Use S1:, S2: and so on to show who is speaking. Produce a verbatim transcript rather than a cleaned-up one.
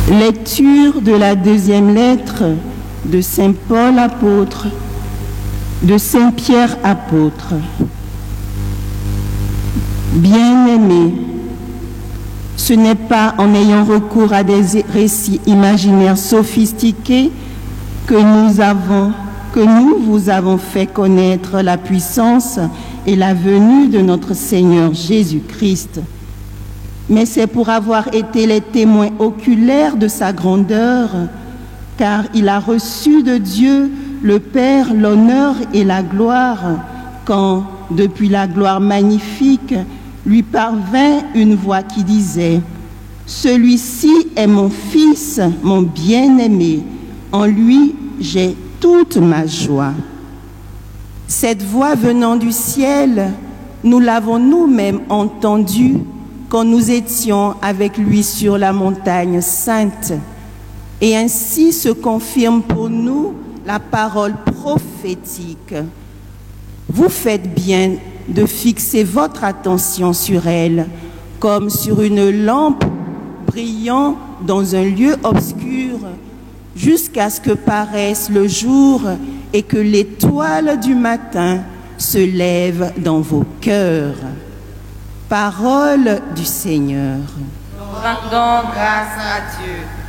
S1: Lecture de la deuxième lettre de Saint Paul apôtre, de Saint Pierre apôtre. Bien-aimés, ce n'est pas en ayant recours à des récits imaginaires sophistiqués que nous avons, que nous vous avons fait connaître la puissance et la venue de notre Seigneur Jésus-Christ. Mais c'est pour avoir été les témoins oculaires de sa grandeur, car il a reçu de Dieu le Père l'honneur et la gloire, quand, depuis la gloire magnifique, lui parvint une voix qui disait « Celui-ci est mon Fils, mon bien-aimé, en lui j'ai toute ma joie. » Cette voix venant du ciel, nous l'avons nous-mêmes entendue quand nous étions avec lui sur la montagne sainte. Et ainsi se confirme pour nous la parole prophétique. Vous faites bien de fixer votre attention sur elle, comme sur une lampe brillant dans un lieu obscur, jusqu'à ce que paraisse le jour et que l'étoile du matin se lève dans vos cœurs. Parole du Seigneur.
S2: Nous rendons grâce à Dieu.